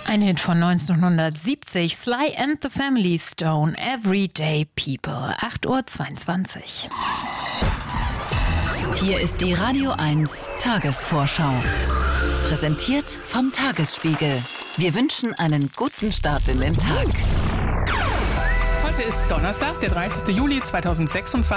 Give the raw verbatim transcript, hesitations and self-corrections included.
Ein Hit von neunzehnhundertsiebzig, Sly and the Family Stone, Everyday People, acht Uhr zweiundzwanzig. Hier ist die Radio eins Tagesvorschau. Präsentiert vom Tagesspiegel. Wir wünschen einen guten Start in den Tag. Heute ist Donnerstag, der dreißigste Juli zweitausendsechsundzwanzig.